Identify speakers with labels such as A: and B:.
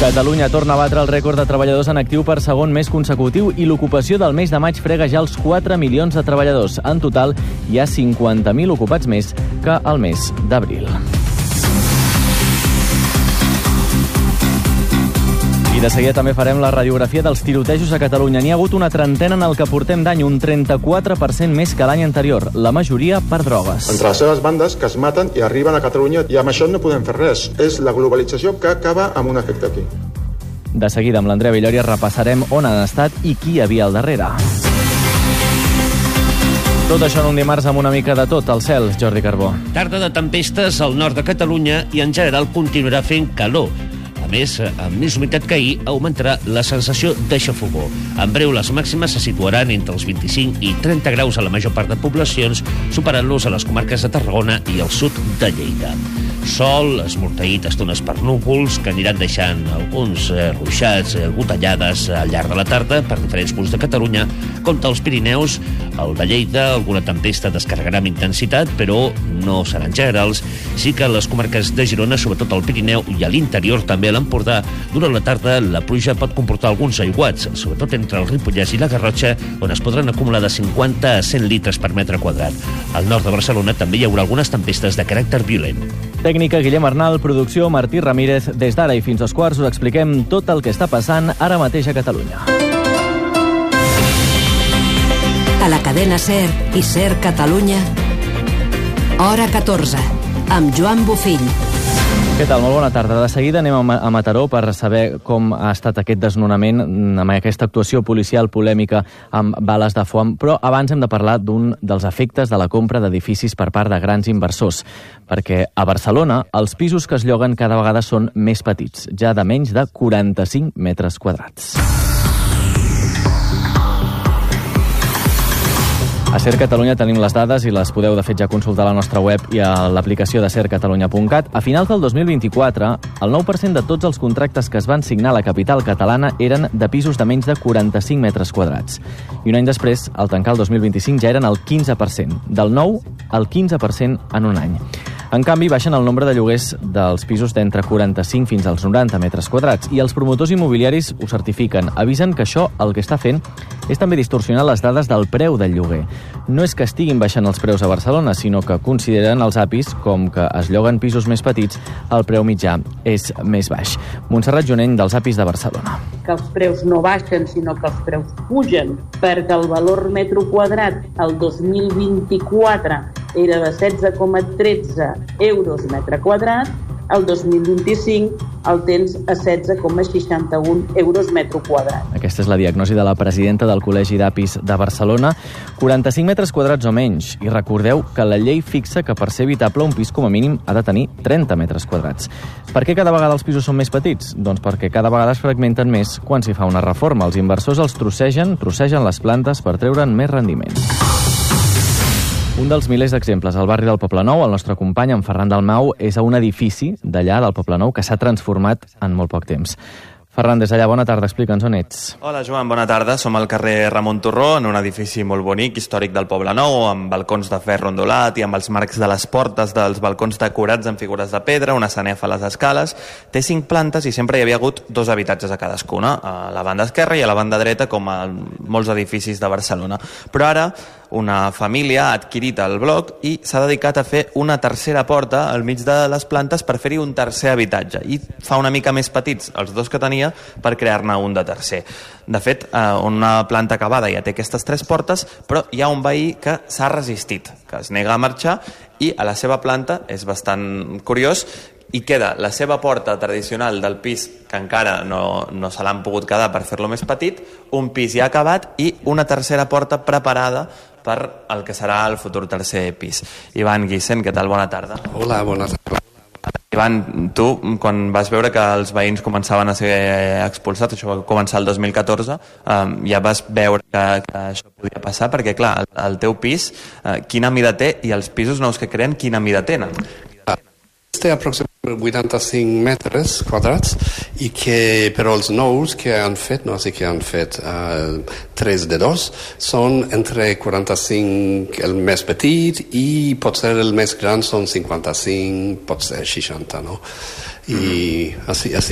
A: Catalunya torna a batre el rècord de treballadors en actiu per segon mes consecutiu i l'ocupació del mes de maig frega ja els 4 milions de treballadors. En total, hi ha 50.000 ocupats més que al mes d'abril. I de seguida també farem la radiografia dels tirotejos a Catalunya. N'hi ha hagut una trentena en el que portem d'any, un 34% més que l'any anterior, la majoria per drogues.
B: Entre les seves bandes que es maten i arriben a Catalunya, i amb això no podem fer res. És la globalització que acaba amb un efecte aquí.
A: De seguida, amb l'Andrea Villòria, repassarem on han estat i qui hi havia al darrere. Tot això en un dimarts amb una mica de tot al cel, Jordi Carbó.
C: Tarda de tempestes al nord de Catalunya i en general continuarà fent calor. A més, amb més humitat que ahir, augmentarà la sensació d'aixafogor. En breu, les màximes se situaran entre els 25 i 30 graus a la major part de poblacions, superant-los a les comarques de Tarragona i el sud de Lleida. Sol, esmorteït estones per núvols, que aniran deixant alguns ruixats, gotellades al llarg de la tarda per diferents punts de Catalunya. Compte als Pirineus, el de Lleida, alguna tempesta descarregarà amb intensitat, però no seran generals. Sí que a les comarques de Girona, sobretot al Pirineu i a l'interior, també a l'Empordà, durant la tarda la pluja pot comportar alguns aiguats, sobretot entre el Ripollès i la Garrotxa, on es podran acumular de 50 a 100 litres per metre quadrat. Al nord de Barcelona també hi haurà algunes tempestes de caràcter violent.
A: Tècnica Guillem Arnal, producció Martí Ramírez. Des d'ara i fins als quarts us expliquem tot el que està passant ara mateix a Catalunya.
D: A la cadena SER i SER Catalunya, hora 14, amb Joan Bofill.
A: Què tal? Molt bona tarda. De seguida anem a Mataró per saber com ha estat aquest desnonament amb aquesta actuació policial polèmica amb bales de foam, però abans hem de parlar d'un dels efectes de la compra d'edificis per part de grans inversors, perquè a Barcelona els pisos que es lloguen cada vegada són més petits, ja de menys de 45 metres quadrats. A SER Catalunya tenim les dades i les podeu de fet ja consultar a la nostra web i a l'aplicació de sercatalunya.cat. A finals del 2024, el 9% de tots els contractes que es van signar a la capital catalana eren de pisos de menys de 45 metres quadrats. I un any després, al tancar el 2025, ja eren el 15%. Del 9 al 15% en un any. En canvi, baixen el nombre de lloguers dels pisos d'entre 45 fins als 90 metres quadrats i els promotors immobiliaris ho certifiquen. Avisen que això el que està fent és també distorsionar les dades del preu del lloguer. No és que estiguin baixant els preus a Barcelona, sinó que consideren els APIs com que es lloguen pisos més petits, el preu mitjà és més baix. Montserrat Joneny, dels APIs de Barcelona.
E: Que els preus no baixen, sinó que els preus pugen, perquè el valor metro quadrat el 2024 era de 16,13 euros metre quadrat, el 2025 el tens a 16,61 euros metre quadrat.
A: Aquesta és la diagnosi de la presidenta del Col·legi d'APIs de Barcelona. 45 metres quadrats o menys. I recordeu que la llei fixa que per ser habitable un pis com a mínim ha de tenir 30 metres quadrats. Per què cada vegada els pisos són més petits? Doncs perquè cada vegada es fragmenten més quan s'hi fa una reforma. Els inversors els trossegen les plantes per treure'n més rendiment. Un dels milers d'exemples al barri del Poblenou, el nostre company, en Ferran Dalmau, és a un edifici d'allà, del Poblenou, que s'ha transformat en molt poc temps. Ferran, des d'allà, bona tarda, explica'ns on ets.
F: Hola, Joan, bona tarda. Som al carrer Ramon Torró, en un edifici molt bonic, històric del Poblenou, amb balcons de ferro ondulat i amb els marcs de les portes dels balcons decorats amb figures de pedra, una sanefa a les escales. Té 5 plantes i sempre hi havia hagut 2 habitatges a cadascuna, a la banda esquerra i a la banda dreta, com a molts edificis de Barcelona. Però ara una família ha adquirit el bloc i s'ha dedicat a fer una tercera porta al mig de les plantes per fer-hi un tercer habitatge i fa una mica més petits els 2 que tenia per crear-ne un de tercer. De fet, una planta acabada ja té aquestes 3 portes, però hi ha un veí que s'ha resistit, que es nega a marxar, i a la seva planta és bastant curiós i queda la seva porta tradicional del pis, que encara no se l'han pogut quedar per fer-lo més petit, un pis ja acabat i una tercera porta preparada per el que serà el futur tercer pis. Ivan Guisen, què tal? Bona tarda.
G: Hola, bona tarda.
F: Ivan, tu, quan vas veure que els veïns començaven a ser expulsats, això va començar el 2014, ja vas veure que això podia passar, perquè, clar, el teu pis, quina mida té, i els pisos nous que creen, quina mida tenen?
G: Té aproximadament 85 metres quadrats i que però els nous que han fet, no sé que han fet 3 de 2, són entre 45 el més petit i potser el més gran són 55, potser 60, no? I així